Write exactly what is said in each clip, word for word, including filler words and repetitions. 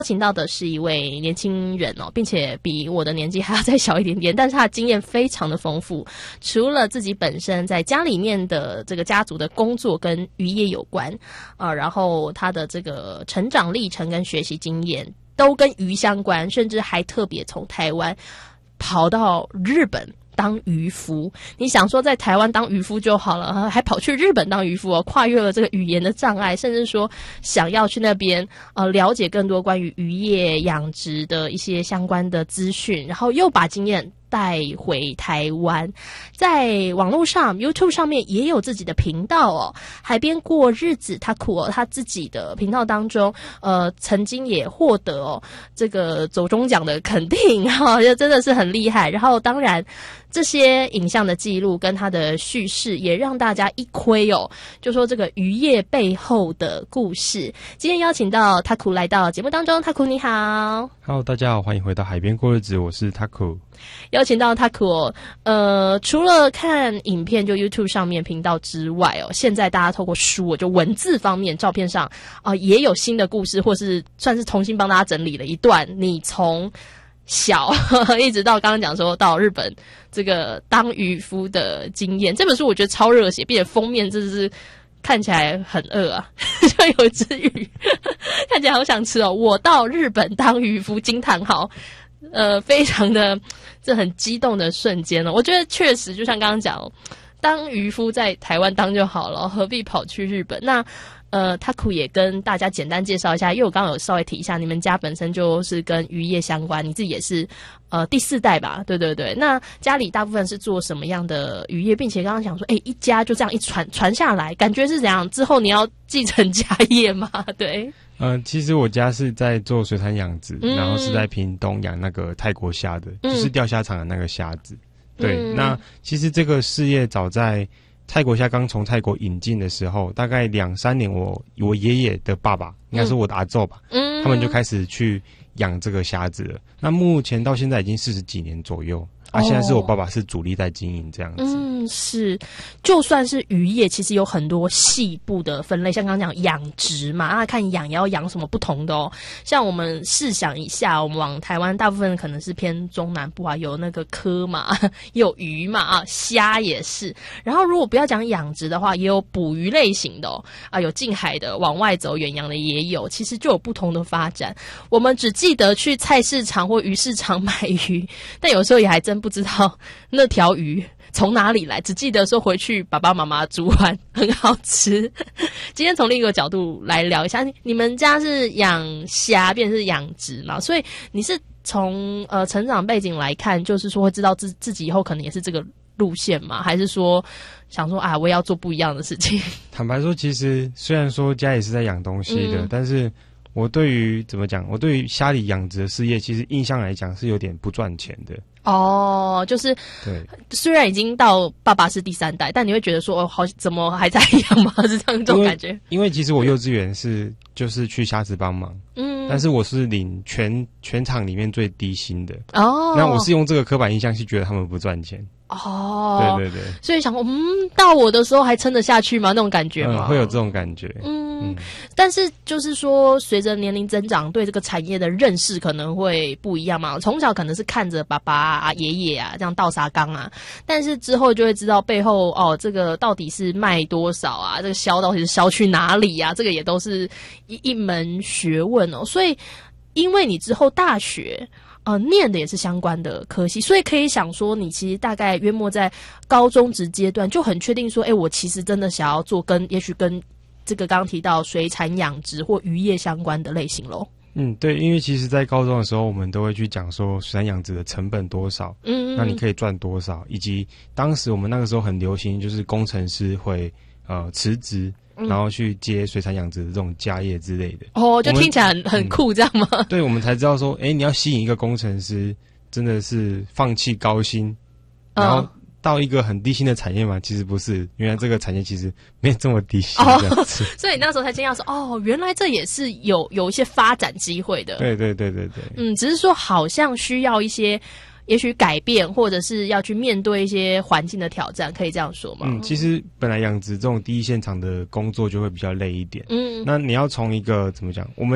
请到的是一位年轻人哦，并且比我的年纪还要再小一点点，但是他的经验非常的丰富。除了自己本身在家里面的这个家族的工作跟渔业有关啊、呃，然后他的这个成长历程跟学习经验都跟鱼相关，甚至还特别从台湾跑到日本当渔夫。你想说在台湾当渔夫就好了，还跑去日本当渔夫哦，跨越了这个语言的障碍，甚至说想要去那边呃了解更多关于渔业养殖的一些相关的资讯，然后又把经验带回台湾。在网络上 YouTube 上面也有自己的频道哦，海边过日子他酷哦，他自己的频道当中呃曾经也获得哦这个走中奖的肯定哈、哦，真的是很厉害。然后当然这些影像的记录跟他的叙事也让大家一窥哦，就说这个渔业背后的故事。今天邀请到 Taku 来到节目当中， Taku 你好。 Hello， 大家好，欢迎回到海边过日子，我是 Taku。 邀请到 Taku 哦，呃，除了看影片就 YouTube 上面频道之外哦，现在大家透过书哦，就文字方面照片上啊、呃，也有新的故事，或是算是重新帮大家整理了一段你从小呵呵一直到刚刚讲说到日本这个当渔夫的经验。这本书我觉得超热血，并且封面真的是看起来很饿啊，就有一只鱼看起来好想吃哦。我到日本当渔夫惊叹号，呃，非常的这很激动的瞬间哦。我觉得确实就像刚刚讲，当渔夫在台湾当就好了，何必跑去日本？那呃 Taku 也跟大家简单介绍一下，因为我刚刚有稍微提一下，你们家本身就是跟渔业相关，你自己也是呃第四代吧？对对对。那家里大部分是做什么样的渔业？并且刚刚讲说，哎，一家就这样一传传下来，感觉是怎样？之后你要继承家业吗？对。 呃，其实我家是在做水产养殖、 嗯， 然后是在屏东养那个泰国虾的、嗯，就是钓虾场的那个虾子。对、嗯，那其实这个事业早在泰国虾刚从泰国引进的时候，大概两三年我，我我爷爷的爸爸，应该是我的阿祖吧，嗯，他们就开始去养这个虾子了。那目前到现在已经四十几年左右。啊，现在是我爸爸是主力在经营这样子。 嗯，是，就算是渔业，其实有很多细部的分类，像刚刚讲养殖嘛，啊，看养也要养什么不同的哦。像我们试想一下，我们往台湾大部分可能是偏中南部啊，有那个科嘛，有鱼嘛啊，虾也是。然后如果不要讲养殖的话，也有捕鱼类型的哦，啊，有近海的，往外走远洋的也有，其实就有不同的发展。我们只记得去菜市场或鱼市场买鱼，但有时候也还真不知道那条鱼从哪里来，只记得说回去爸爸妈妈煮完很好吃。今天从另一个角度来聊一下，你们家是养虾变成是养殖嘛？所以你是从呃成长背景来看，就是说会知道自自己以后可能也是这个路线吗？还是说想说啊，我也要做不一样的事情？ 坦白说，其实虽然说家也是在养东西的，嗯、但是我对于怎么讲，我对于虾里养殖的事业，其实印象来讲是有点不赚钱的。 哦，就是对，虽然已经到爸爸是第三代，但你会觉得说，哦，好，怎么还在养吗？是这样这种感觉。 因为, 因为其实我幼稚园是就是去虾子帮忙，嗯，但是我是领全全场里面最低薪的。哦，那我是用这个刻板印象去觉得他们不赚钱。哦，对对对， 所以想说，嗯，到我的时候还撑得下去吗？那种感觉吗？ 嗯，会有这种感觉。 嗯，嗯但是就是说，随着年龄增长，对这个产业的认识可能会不一样嘛。从小可能是看着爸爸啊、爷爷啊这样倒沙缸啊，但是之后就会知道背后哦，这个到底是卖多少啊？这个销到底是销去哪里啊？这个也都是一一门学问哦。所以，因为你之后大学。呃，念的也是相关的科系，所以可以想说，你其实大概约莫在高中职阶段就很确定说，哎，我其实真的想要做跟，也许跟这个刚刚提到水产养殖或渔业相关的类型咯。 嗯，对，因为其实在高中的时候，我们都会去讲说水产养殖的成本多少，嗯, 嗯，那你可以赚多少，以及当时我们那个时候很流行，就是工程师会呃辞职。然后去接水产养殖的这种家业之类的哦，就听起来很很酷，这样吗？ 嗯、对，我们才知道说，哎，你要吸引一个工程师，真的是放弃高薪，然后到一个很低薪的产业嘛？其实不是，原来这个产业其实没这么低薪这样子。 哦、所以你那时候才惊讶说，哦，原来这也是有有一些发展机会的。 对对对对对。 嗯，只是说好像需要一些。也许改变，或者是要去面对一些环境的挑战，可以这样说吗？ 嗯，其实本来养殖这种第一现场的工作就会比较累一点。嗯，那你要从一个怎么讲？我们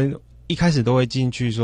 一开始都会进去说